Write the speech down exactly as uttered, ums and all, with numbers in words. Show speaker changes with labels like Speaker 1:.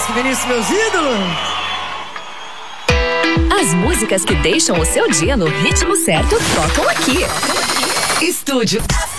Speaker 1: Bosque, Vinícius, meus ídolos.
Speaker 2: As músicas que deixam o seu dia no ritmo certo tocam aqui. Estúdio